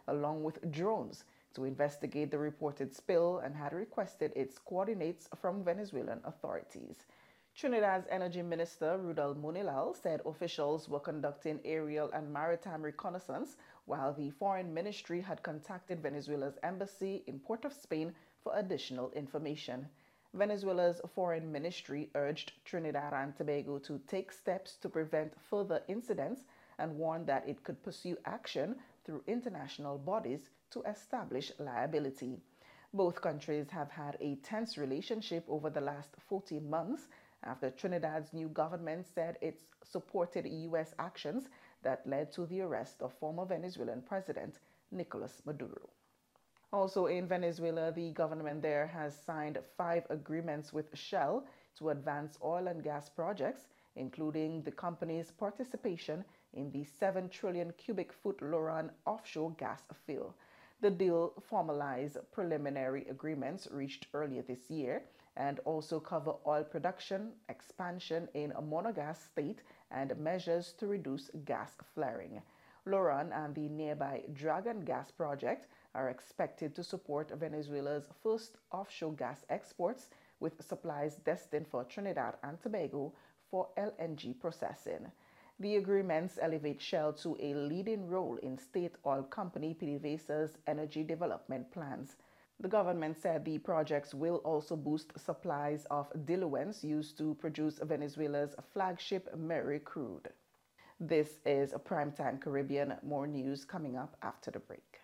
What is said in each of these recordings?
along with drones, to investigate the reported spill and had requested its coordinates from Venezuelan authorities. Trinidad's Energy Minister Rudal Munilal said officials were conducting aerial and maritime reconnaissance while the Foreign Ministry had contacted Venezuela's embassy in Port of Spain for additional information. Venezuela's Foreign Ministry urged Trinidad and Tobago to take steps to prevent further incidents and warned that it could pursue action through international bodies to establish liability. Both countries have had a tense relationship over the last 14 months after Trinidad's new government said it supported U.S. actions that led to the arrest of former Venezuelan President Nicolas Maduro. Also in Venezuela, the government there has signed 5 agreements with Shell to advance oil and gas projects, including the company's participation in the 7 trillion cubic foot Loran offshore gas field. The deal formalized preliminary agreements reached earlier this year and also cover oil production, expansion in a monogas state, and measures to reduce gas flaring. Loran and the nearby Dragon Gas project are expected to support Venezuela's first offshore gas exports, with supplies destined for Trinidad and Tobago for LNG processing. The agreements elevate Shell to a leading role in state oil company PDVSA's energy development plans. The government said the projects will also boost supplies of diluents used to produce Venezuela's flagship Mary crude. This is a Primetime Caribbean. More news coming up after the break.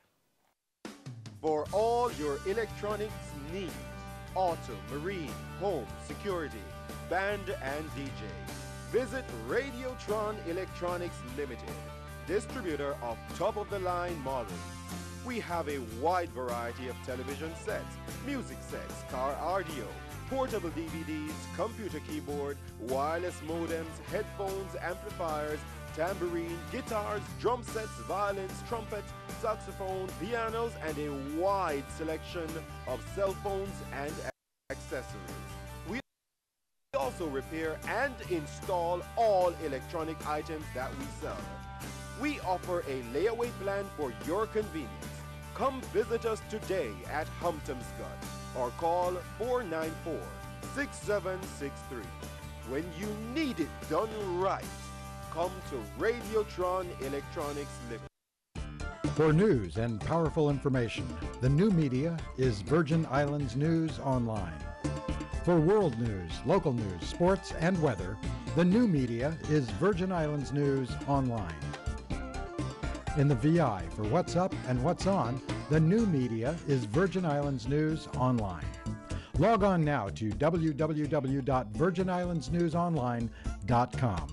For all your electronics needs, auto, marine, home, security, band and DJ, visit Radiotron Electronics Limited, distributor of top-of-the-line models. We have a wide variety of television sets, music sets, car audio, portable DVDs, computer keyboard, wireless modems, headphones, amplifiers, tambourine, guitars, drum sets, violins, trumpets, saxophone, pianos, and a wide selection of cell phones and accessories. We also repair and install all electronic items that we sell. We offer a layaway plan for your convenience. Come visit us today at Humptomscott or call 494-6763. When you need it done right, come to Radiotron Electronics Limited. For news and powerful information, the new media is Virgin Islands News Online. For world news, local news, sports, and weather, the new media is Virgin Islands News Online. In the VI for what's up and what's on, the new media is Virgin Islands News Online. Log on now to www.virginislandsnewsonline.com.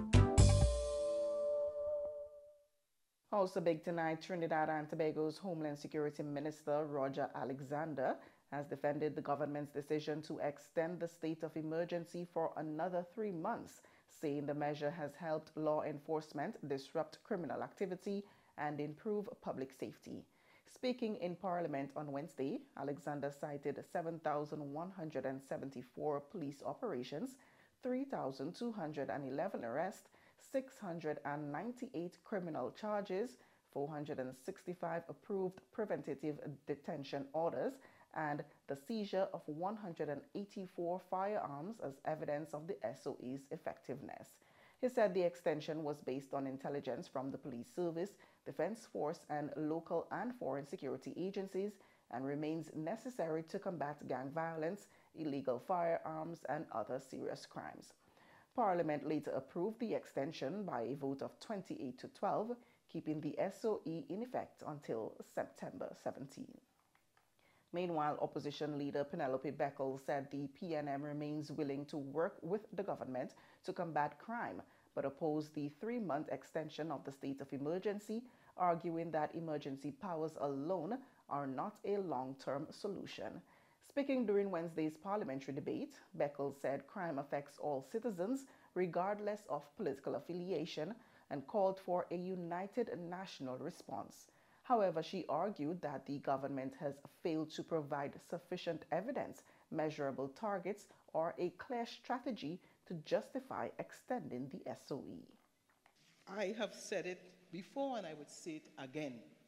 Also big tonight, Trinidad and Tobago's Homeland Security Minister Roger Alexander has defended the government's decision to extend the state of emergency for another 3 months, saying the measure has helped law enforcement disrupt criminal activity and improve public safety. Speaking in Parliament on Wednesday, Alexander cited 7,174 police operations, 3,211 arrests, 698 criminal charges, 465 approved preventative detention orders, and the seizure of 184 firearms as evidence of the SOE's effectiveness. He said the extension was based on intelligence from the police service, defense force, and local and foreign security agencies, and remains necessary to combat gang violence, illegal firearms, and other serious crimes. Parliament later approved the extension by a vote of 28 to 12, keeping the SOE in effect until September 17. Meanwhile, opposition leader Penelope Beckles said the PNM remains willing to work with the government to combat crime, but opposed the 3-month extension of the state of emergency, arguing that emergency powers alone are not a long-term solution. Speaking during Wednesday's parliamentary debate, Beckles said crime affects all citizens, regardless of political affiliation, and called for a united national response. However, she argued that the government has failed to provide sufficient evidence, measurable targets, or a clear strategy to justify extending the SOE. I have said it before and I would say it again.